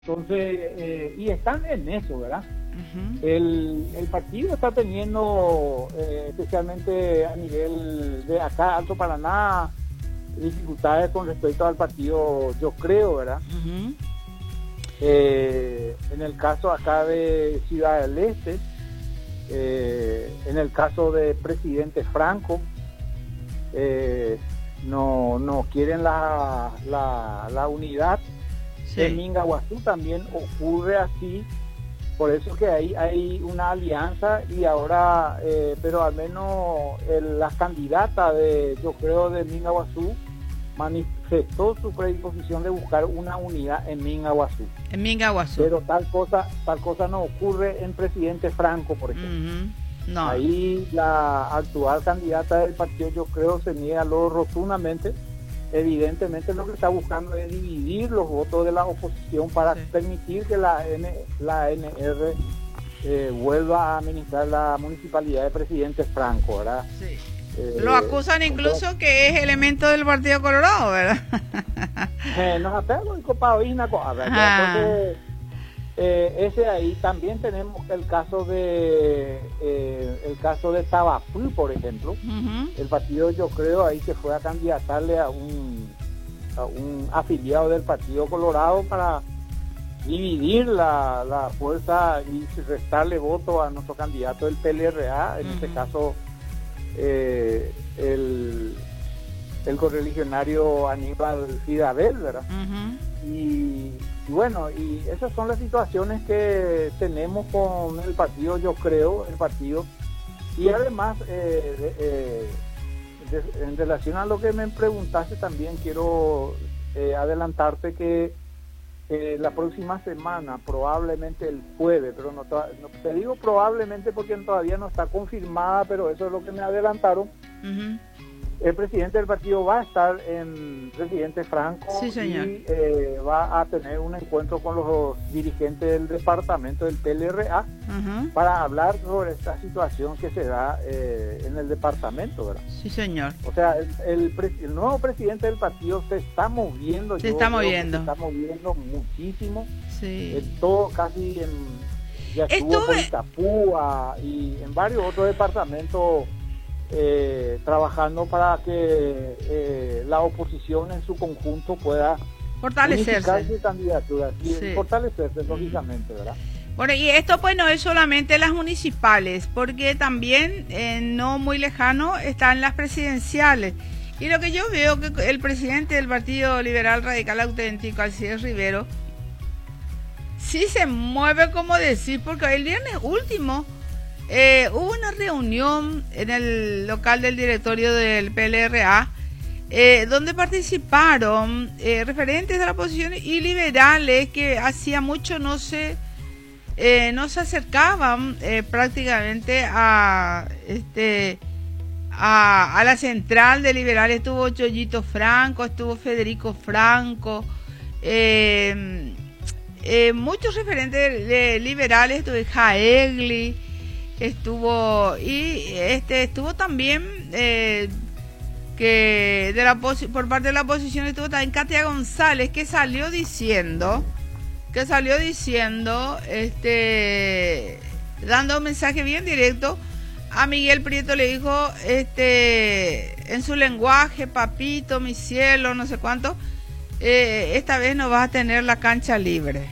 Entonces, y están en eso, ¿verdad? El partido está teniendo, especialmente a nivel de acá, Alto Paraná, dificultades con respecto al partido, yo creo, ¿verdad? En el caso acá de Ciudad del Este, en el caso de Presidente Franco, no quieren la unidad. Sí. En Mingaguazú también ocurre así, por eso que hay una alianza y ahora, pero al menos la candidata yo creo de Mingaguazú manifestó su predisposición de buscar una unidad en Mingaguazú. En Mingaguazú. Pero tal cosa no ocurre en Presidente Franco, por ejemplo. No. Ahí la actual candidata del partido, yo creo, se niega rotundamente. Evidentemente lo que está buscando es dividir los votos de la oposición para permitir que la ANR vuelva a administrar la municipalidad de Presidente Franco, ¿verdad? Sí. Lo acusan incluso que es elemento del Partido Colorado, ¿verdad? Nos apego y copado y una cosa, ¿verdad? Entonces, ese ahí también tenemos el caso de Tabapú, por ejemplo. El partido, yo creo, ahí se fue a candidatarle a un afiliado del Partido Colorado para dividir la fuerza y restarle voto a nuestro candidato del PLRA, en este caso el correligionario Aníbal Fidabel, ¿verdad? Y bueno, y esas son las situaciones que tenemos con el partido, yo creo, y además en relación a lo que me preguntaste también quiero adelantarte que la próxima semana, probablemente el jueves, pero no te digo probablemente porque todavía no está confirmada, pero eso es lo que me adelantaron. El presidente del partido va a estar en Presidente Franco. Sí, señor. Y va a tener un encuentro con los dirigentes del departamento del PLRA para hablar sobre esta situación que se da en el departamento, ¿verdad? Sí, señor. O sea, el nuevo presidente del partido se está moviendo. Se está moviendo muchísimo. Sí. En todo, casi ya estuvo por Itapúa y en varios otros departamentos. Trabajando para que la oposición en su conjunto pueda fortalecerse su candidatura y fortalecerse, lógicamente, ¿verdad? Bueno, y esto pues no es solamente las municipales, porque también no muy lejano están las presidenciales. Y lo que yo veo que el presidente del Partido Liberal Radical Auténtico, Alcides Rivero, sí se mueve, como decir, porque el viernes último hubo una reunión en el local del directorio del PLRA donde participaron referentes de la oposición y liberales que hacía mucho no se acercaban prácticamente a la central de liberales. Estuvo Yoyito Franco, estuvo Federico Franco, muchos referentes de liberales, estuvo Jaegli, estuvo también que por parte de la oposición estuvo también Katia González, que salió diciendo dando un mensaje bien directo a Miguel Prieto. Le dijo en su lenguaje: papito, mi cielo, no sé cuánto, esta vez no vas a tener la cancha libre.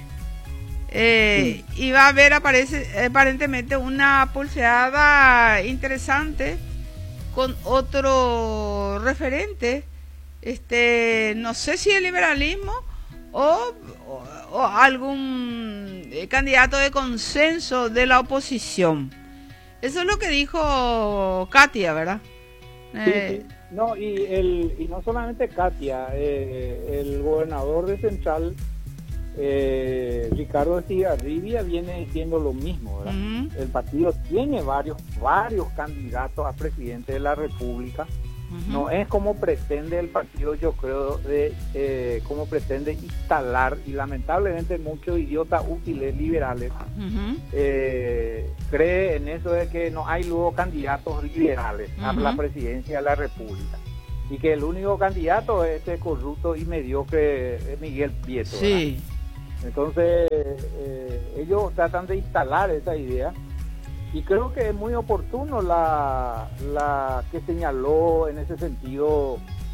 Y va a haber aparentemente una pulseada interesante con otro referente, no sé si el liberalismo o algún candidato de consenso de la oposición. Eso es lo que dijo Katia, ¿verdad? Sí. No, y no solamente Katia, el gobernador de Central, Ricardo Estigarribia, viene diciendo lo mismo, ¿verdad? El partido tiene varios candidatos a presidente de la República. No es como pretende el partido, yo creo, como pretende instalar, y lamentablemente muchos idiotas útiles liberales cree en eso de que no hay luego candidatos liberales a la presidencia de la República, y que el único candidato es este corrupto y mediocre Miguel Prieto, sí. Entonces, ellos tratan de instalar esa idea y creo que es muy oportuno la que señaló en ese sentido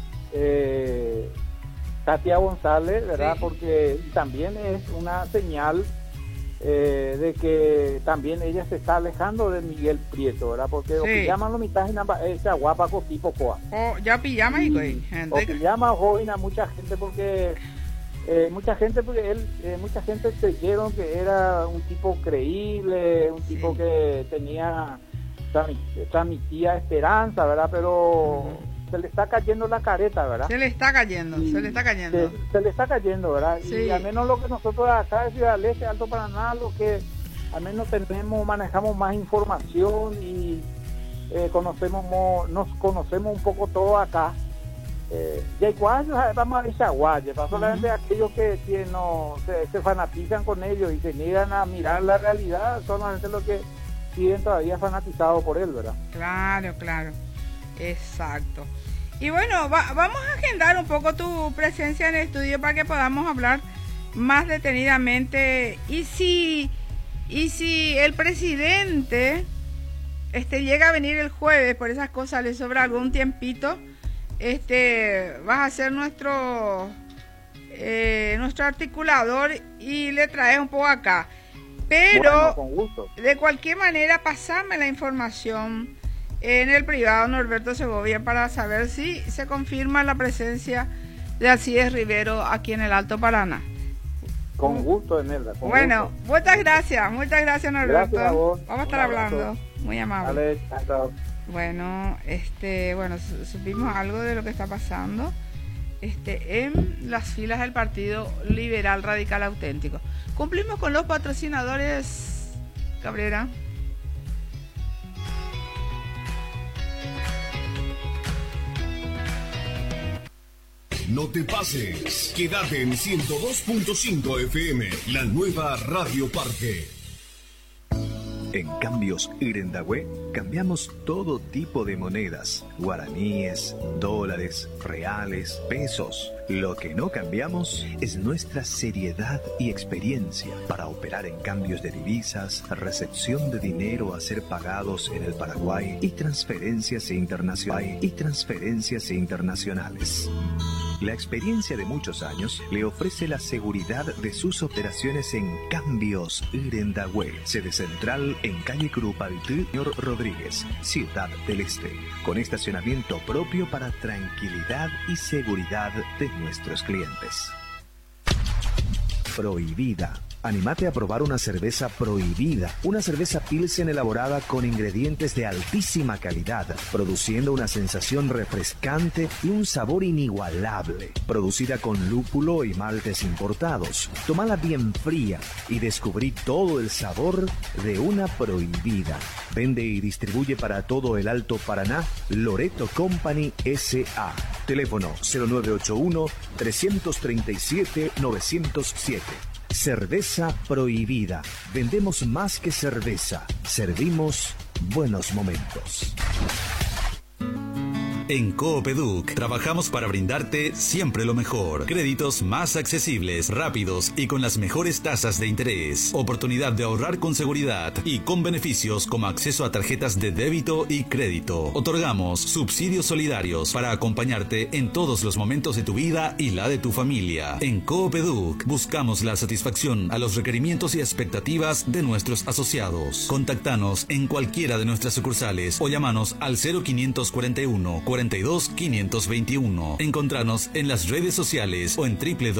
Katia González, ¿verdad? Sí. Porque también es una señal de que también ella se está alejando de Miguel Prieto, ¿verdad? Porque sí. O pillama lo mitad esa guapa con tipo coa. Ya pillama y o pillama joven a mucha gente porque mucha gente creyeron que era un tipo creíble, un tipo sí. Que transmitía esperanza, ¿verdad? Pero se le está cayendo la careta, ¿verdad? Se le está cayendo. Se le está cayendo, ¿verdad? Sí. Y al menos lo que nosotros acá de Ciudad del Este, Alto Paraná, lo que al menos manejamos más información y nos conocemos un poco todo acá. Y igual vamos a ver Chaguaye, solamente aquellos que se fanatizan con ellos y se niegan a mirar la realidad, solamente los que siguen todavía fanatizados por él, ¿verdad? Claro, exacto. Y bueno, vamos a agendar un poco tu presencia en el estudio para que podamos hablar más detenidamente. Y si el presidente llega a venir el jueves, por esas cosas le sobra algún tiempito, vas a ser nuestro articulador y le traes un poco acá. Pero bueno, con gusto. De cualquier manera, pasame la información en el privado Norberto Segovia para saber si se confirma la presencia de Alcides Rivero aquí en el Alto Paraná. Con gusto, Enelda. Bueno, gusto. Muchas gracias Norberto. Gracias a vos. Vamos a estar hablando. Muy amable. Dale, chao. Bueno, supimos algo de lo que está pasando en las filas del Partido Liberal Radical Auténtico. Cumplimos con los patrocinadores, Cabrera. No te pases, quédate en 102.5 FM, la nueva Radio Parque. En Cambios Irendahue cambiamos todo tipo de monedas, guaraníes, dólares, reales, pesos. Lo que no cambiamos es nuestra seriedad y experiencia para operar en cambios de divisas, recepción de dinero a ser pagados en el Paraguay y transferencias internacionales. La experiencia de muchos años le ofrece la seguridad de sus operaciones en Cambios Irendahue, sede central en calle Curupaytí, Señor Rodríguez, Ciudad del Este, con estacionamiento propio para tranquilidad y seguridad de nuestros clientes. Prohibida. Anímate a probar una cerveza Prohibida, una cerveza Pilsen elaborada con ingredientes de altísima calidad, produciendo una sensación refrescante y un sabor inigualable. Producida con lúpulo y maltes importados. Tómala bien fría y descubrí todo el sabor de una Prohibida. Vende y distribuye para todo el Alto Paraná Loreto Company S.A. Teléfono 0981-337-907. Cerveza Prohibida. Vendemos más que cerveza. Servimos buenos momentos. En Coopeduc trabajamos para brindarte siempre lo mejor. Créditos más accesibles, rápidos y con las mejores tasas de interés. Oportunidad de ahorrar con seguridad y con beneficios como acceso a tarjetas de débito y crédito. Otorgamos subsidios solidarios para acompañarte en todos los momentos de tu vida y la de tu familia. En Coopeduc buscamos la satisfacción a los requerimientos y expectativas de nuestros asociados. Contactanos en cualquiera de nuestras sucursales o llamanos al 0541 42 521. Encontranos en las redes sociales o en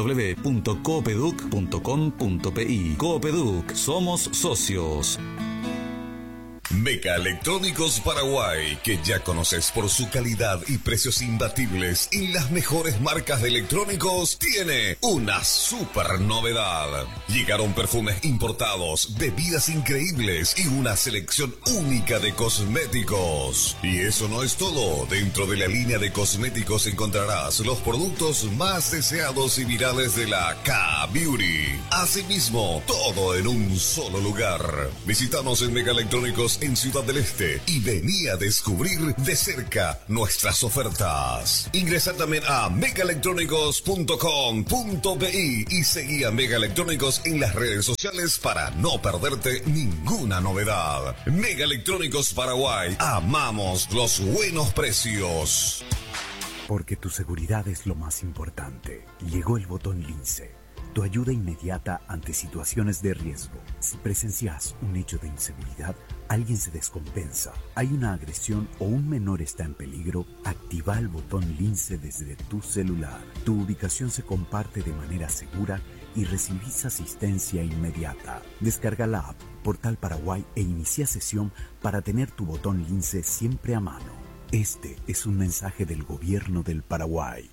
www.coopeduc.com.pi. Coopeduc, somos socios. Meca Electrónicos Paraguay, que ya conoces por su calidad y precios imbatibles y las mejores marcas de electrónicos, tiene una super novedad. Llegaron perfumes importados, bebidas increíbles y una selección única de cosméticos. Y eso no es todo. Dentro de la línea de cosméticos encontrarás los productos más deseados y virales de la K-Beauty. Asimismo, todo en un solo lugar. Visítanos en Meca Electrónicos en Ciudad del Este y vení a descubrir de cerca nuestras ofertas. Ingresa también a megaelectrónicos.com.bi y seguí a Mega Electrónicos en las redes sociales para no perderte ninguna novedad. Mega Electrónicos Paraguay. Amamos los buenos precios. Porque tu seguridad es lo más importante. Llegó el botón Lince, tu ayuda inmediata ante situaciones de riesgo. Si presencias un hecho de inseguridad, alguien se descompensa, hay una agresión o un menor está en peligro, activa el botón Lince desde tu celular. Tu ubicación se comparte de manera segura y recibís asistencia inmediata. Descarga la app Portal Paraguay e inicia sesión para tener tu botón Lince siempre a mano. Este es un mensaje del Gobierno del Paraguay.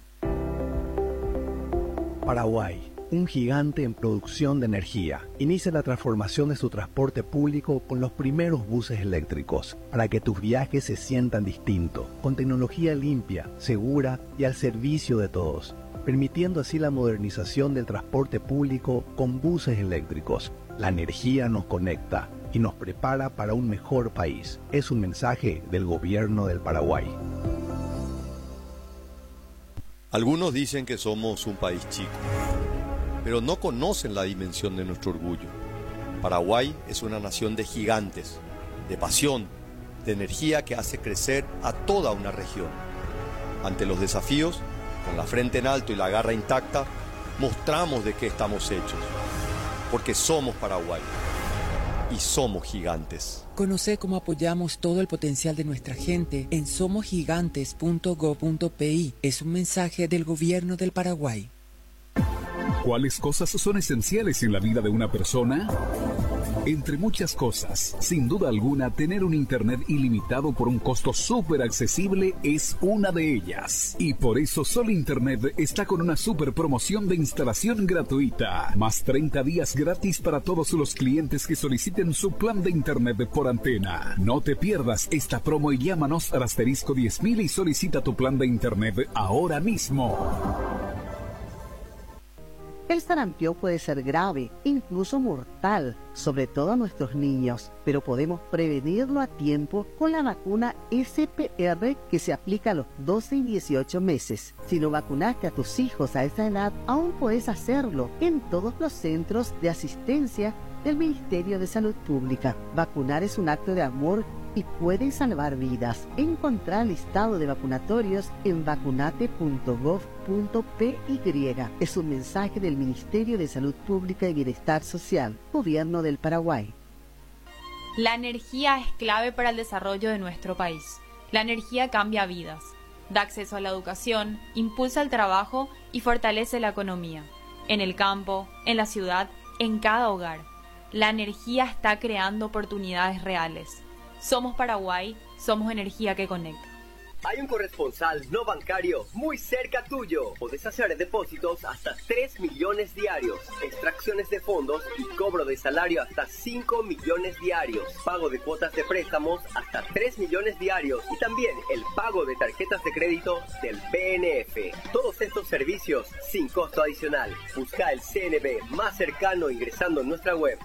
Paraguay, un gigante en producción de energía, inicia la transformación de su transporte público con los primeros buses eléctricos, para que tus viajes se sientan distintos, con tecnología limpia, segura y al servicio de todos, permitiendo así la modernización del transporte público con buses eléctricos. La energía nos conecta y nos prepara para un mejor país. Es un mensaje del Gobierno del Paraguay. Algunos dicen que somos un país chico, pero no conocen la dimensión de nuestro orgullo. Paraguay es una nación de gigantes, de pasión, de energía que hace crecer a toda una región. Ante los desafíos, con la frente en alto y la garra intacta, mostramos de qué estamos hechos, porque somos Paraguay. Y somos gigantes. Conoce cómo apoyamos todo el potencial de nuestra gente en somosgigantes.go.pi. Es un mensaje del Gobierno del Paraguay. ¿Cuáles cosas son esenciales en la vida de una persona? Entre muchas cosas, sin duda alguna, tener un internet ilimitado por un costo súper accesible es una de ellas. Y por eso Sol Internet está con una súper promoción de instalación gratuita. Más 30 días gratis para todos los clientes que soliciten su plan de internet por antena. No te pierdas esta promo y llámanos al asterisco 10.000 y solicita tu plan de internet ahora mismo. El sarampión puede ser grave, incluso mortal, sobre todo a nuestros niños, pero podemos prevenirlo a tiempo con la vacuna SPR que se aplica a los 12 y 18 meses. Si no vacunaste a tus hijos a esa edad, aún puedes hacerlo en todos los centros de asistencia del Ministerio de Salud Pública. Vacunar es un acto de amor y puede salvar vidas. Encontrar el listado de vacunatorios en vacunate.gov.py. Es un mensaje del Ministerio de Salud Pública y Bienestar Social, Gobierno del Paraguay. La energía es clave para el desarrollo de nuestro país. La energía cambia vidas, da acceso a la educación, impulsa el trabajo y fortalece la economía. En el campo, en la ciudad, en cada hogar. La energía está creando oportunidades reales. Somos Paraguay, somos energía que conecta. Hay un corresponsal no bancario muy cerca tuyo. Podés hacer depósitos hasta 3 millones diarios, extracciones de fondos y cobro de salario hasta 5 millones diarios, pago de cuotas de préstamos hasta 3 millones diarios y también el pago de tarjetas de crédito del BNF. Todos estos servicios sin costo adicional. Busca el CNB más cercano ingresando en nuestra web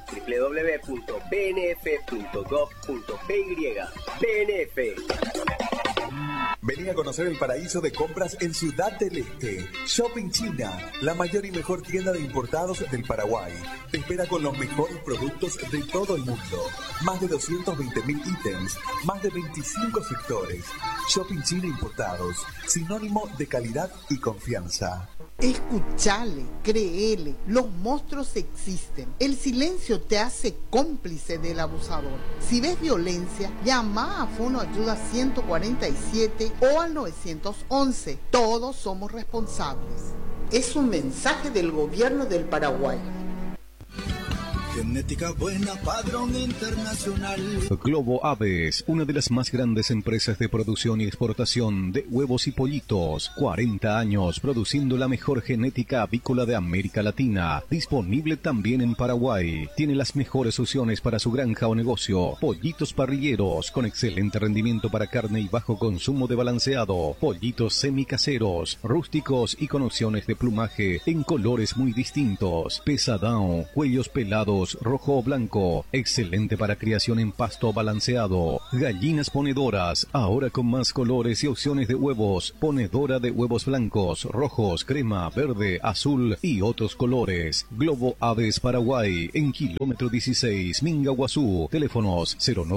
www.bnf.gov.py. BNF. Vení a conocer el paraíso de compras en Ciudad del Este. Shopping China, la mayor y mejor tienda de importados del Paraguay. Te espera con los mejores productos de todo el mundo. Más de 220.000 ítems, más de 25 sectores. Shopping China Importados, sinónimo de calidad y confianza. Escuchale, créele, los monstruos existen. El silencio te hace cómplice del abusador. Si ves violencia, llama a Fono Ayuda 147 o al 911. Todos somos responsables. Es un mensaje del Gobierno del Paraguay. Genética buena, padrón internacional. Globo Aves, una de las más grandes empresas de producción y exportación de huevos y pollitos. 40 años produciendo la mejor genética avícola de América Latina. Disponible también en Paraguay. Tiene las mejores opciones para su granja o negocio. Pollitos parrilleros con excelente rendimiento para carne y bajo consumo de balanceado. Pollitos semicaseros, rústicos y con opciones de plumaje en colores muy distintos. Pesadão, cuellos pelados huevos, rojo o blanco, excelente para criación en pasto balanceado. Gallinas ponedoras, ahora con más colores y opciones de huevos. Ponedora de huevos blancos, rojos, crema, verde, azul y otros colores. Globo Aves Paraguay, en kilómetro 16, Mingaguazú. Teléfonos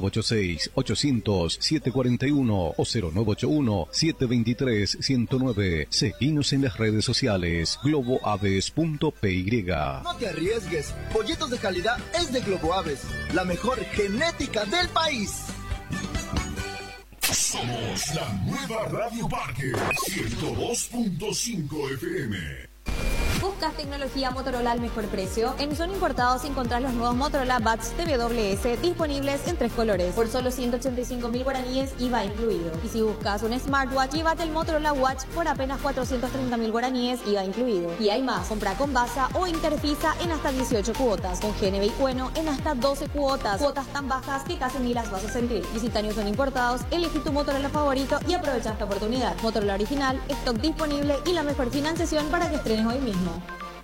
0986-800-741 o 0981-723-109. Seguinos en las redes sociales, globoaves.py. No te arriesgues, pollitos de calidad es de Globo Aves, la mejor genética del país. Somos la nueva Radio Parque 102.5 FM. ¿Buscas tecnología Motorola al mejor precio? En Son Importados encontrás los nuevos Motorola Buds TWS disponibles en 3 colores por solo 185.000 guaraníes, IVA incluido. Y si buscas un smartwatch, llévate el Motorola Watch por apenas 430.000 guaraníes, IVA incluido. Y hay más, compra con Baza o Interfisa en hasta 18 cuotas, con GNB y Bueno en hasta 12 cuotas tan bajas que casi ni las vas a sentir. Visita Son Importados, elegí tu Motorola favorito y aprovecha esta oportunidad. Motorola original, stock disponible y la mejor financiación para que estrenes hoy mismo.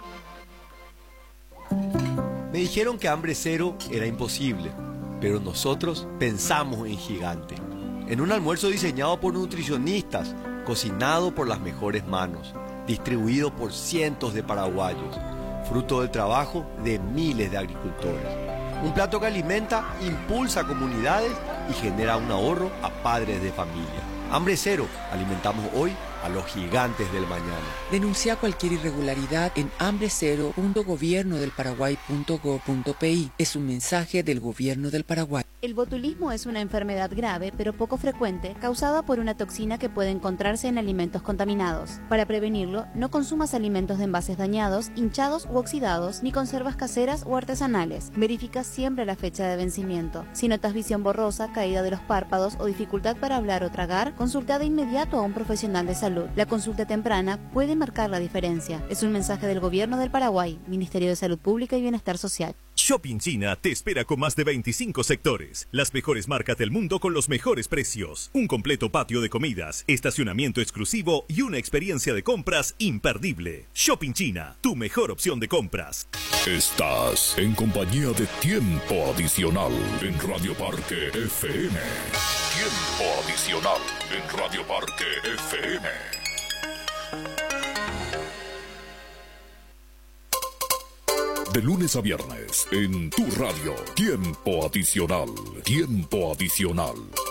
Me dijeron que hambre cero era imposible, pero nosotros pensamos en gigante. En un almuerzo diseñado por nutricionistas, cocinado por las mejores manos, distribuido por cientos de paraguayos, fruto del trabajo de miles de agricultores. Un plato que alimenta, impulsa comunidades y genera un ahorro a padres de familia. Hambre cero, alimentamos hoy a los gigantes del mañana. Denuncia cualquier irregularidad en hambrecero.gobiernodelparaguay.go.pi. Es un mensaje del Gobierno del Paraguay. El botulismo es una enfermedad grave, pero poco frecuente, causada por una toxina que puede encontrarse en alimentos contaminados. Para prevenirlo, no consumas alimentos de envases dañados, hinchados u oxidados, ni conservas caseras o artesanales. Verifica siempre la fecha de vencimiento. Si notas visión borrosa, caída de los párpados o dificultad para hablar o tragar, consulta de inmediato a un profesional de salud. La consulta temprana puede marcar la diferencia. Es un mensaje del Gobierno del Paraguay, Ministerio de Salud Pública y Bienestar Social. Shopping China te espera con más de 25 sectores, las mejores marcas del mundo con los mejores precios, un completo patio de comidas, estacionamiento exclusivo y una experiencia de compras imperdible. Shopping China, tu mejor opción de compras. Estás en compañía de Tiempo Adicional en Radio Parque FM. Tiempo Adicional en Radio Parque FM. De lunes a viernes, en tu radio, Tiempo Adicional. Tiempo Adicional.